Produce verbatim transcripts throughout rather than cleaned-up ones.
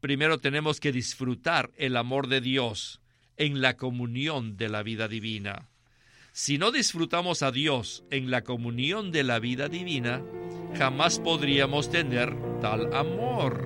primero tenemos que disfrutar el amor de Dios en la comunión de la vida divina. Si no disfrutamos a Dios en la comunión de la vida divina, jamás podríamos tener tal amor.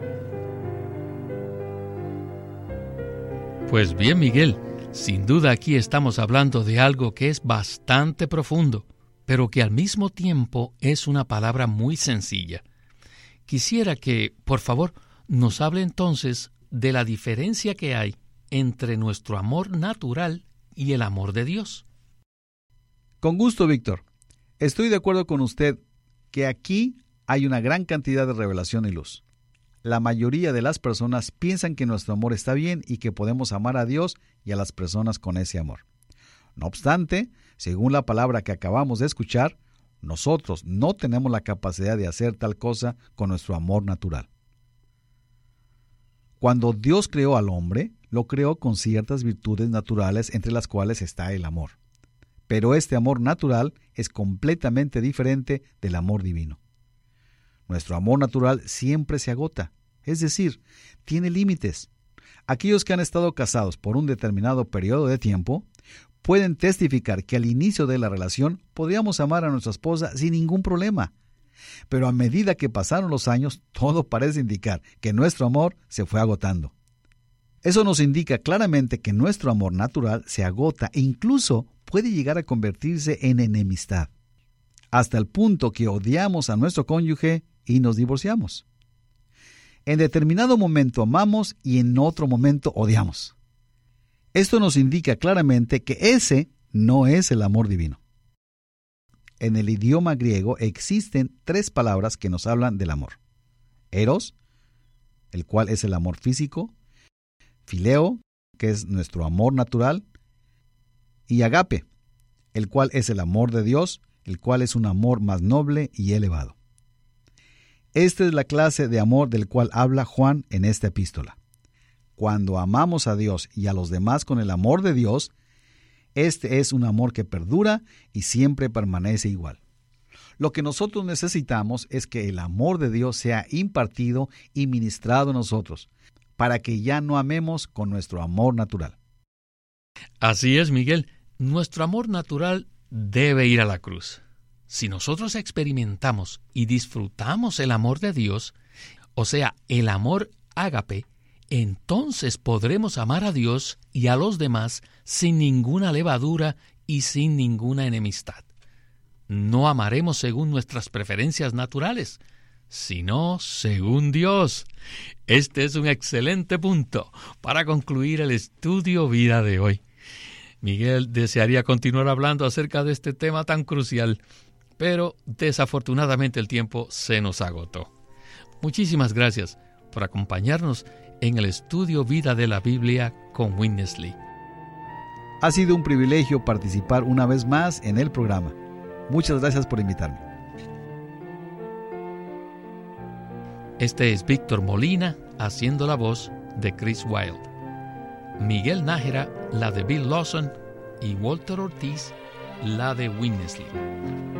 Pues bien, Miguel, sin duda aquí estamos hablando de algo que es bastante profundo, pero que al mismo tiempo es una palabra muy sencilla. Quisiera que, por favor, nos hable entonces de la diferencia que hay entre nuestro amor natural y el amor de Dios. Con gusto, Víctor. Estoy de acuerdo con usted que aquí hay una gran cantidad de revelación y luz. La mayoría de las personas piensan que nuestro amor está bien y que podemos amar a Dios y a las personas con ese amor. No obstante, según la palabra que acabamos de escuchar, nosotros no tenemos la capacidad de hacer tal cosa con nuestro amor natural. Cuando Dios creó al hombre, lo creó con ciertas virtudes naturales entre las cuales está el amor. Pero este amor natural es completamente diferente del amor divino. Nuestro amor natural siempre se agota, es decir, tiene límites. Aquellos que han estado casados por un determinado periodo de tiempo pueden testificar que al inicio de la relación podíamos amar a nuestra esposa sin ningún problema. Pero a medida que pasaron los años, todo parece indicar que nuestro amor se fue agotando. Eso nos indica claramente que nuestro amor natural se agota e incluso puede llegar a convertirse en enemistad, hasta el punto que odiamos a nuestro cónyuge y nos divorciamos. En determinado momento amamos y en otro momento odiamos. Esto nos indica claramente que ese no es el amor divino. En el idioma griego existen tres palabras que nos hablan del amor. Eros, el cual es el amor físico, Fileo, que es nuestro amor natural, y agape, el cual es el amor de Dios, el cual es un amor más noble y elevado. Esta es la clase de amor del cual habla Juan en esta epístola. Cuando amamos a Dios y a los demás con el amor de Dios, este es un amor que perdura y siempre permanece igual. Lo que nosotros necesitamos es que el amor de Dios sea impartido y ministrado a nosotros, para que ya no amemos con nuestro amor natural. Así es, Miguel. Nuestro amor natural debe ir a la cruz. Si nosotros experimentamos y disfrutamos el amor de Dios, o sea, el amor ágape, entonces podremos amar a Dios y a los demás sin ninguna levadura y sin ninguna enemistad. No amaremos según nuestras preferencias naturales, sino según Dios. Este es un excelente punto para concluir el estudio vida de hoy. Miguel desearía continuar hablando acerca de este tema tan crucial, pero desafortunadamente el tiempo se nos agotó. Muchísimas gracias por acompañarnos en el estudio Vida de la Biblia con Witness Lee. Ha sido un privilegio participar una vez más en el programa. Muchas gracias por invitarme. Este es Víctor Molina haciendo la voz de Chris Wilde. Miguel Nájera, la de Bill Lawson, y Walter Ortiz, la de Witness Lee.